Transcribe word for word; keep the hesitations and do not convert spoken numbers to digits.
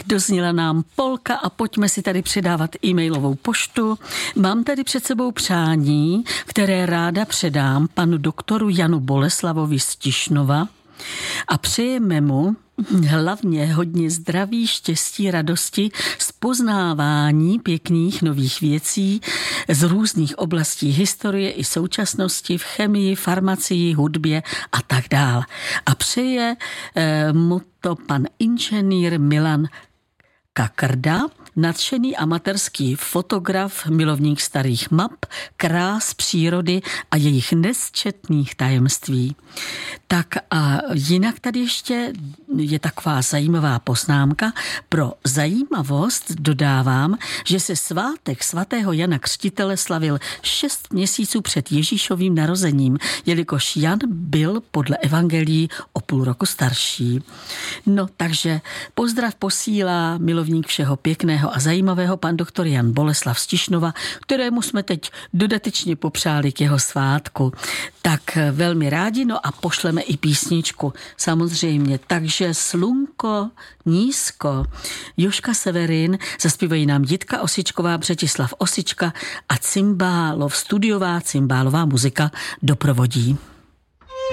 dozněla nám polka a pojďme si tady předávat e-mailovou poštu. Mám tady před sebou přání, které ráda předám panu doktoru Janu Boleslavovi z Tišnova a přejeme mu hlavně hodně zdraví, štěstí, radosti, z poznávání pěkných nových věcí z různých oblastí historie i současnosti v chemii, farmacii, hudbě a tak dál. A přeje eh, mu to pan inženýr Milan Kakrda, nadšený amatérský fotograf, milovník starých map, krás přírody a jejich nesčetných tajemství. Tak a jinak tady ještě je taková zajímavá poznámka. Pro zajímavost dodávám, že se svátek svatého Jana Křtitele slavil šest měsíců před Ježíšovým narozením, jelikož Jan byl podle evangelií o půl roku starší. No, takže pozdrav posílá milovník všeho pěkného a zajímavého pan doktor Jan Boleslav z Tišnova, kterému jsme teď dodatečně popřáli k jeho svátku. Tak velmi rádi, no a pošleme i písničku. Samozřejmě, takže Slunko nízko. Jožka Severin, zaspívají nám Jitka Osičková, Břetislav Osička a Cimbálov, studiová cimbálová muzika doprovodí.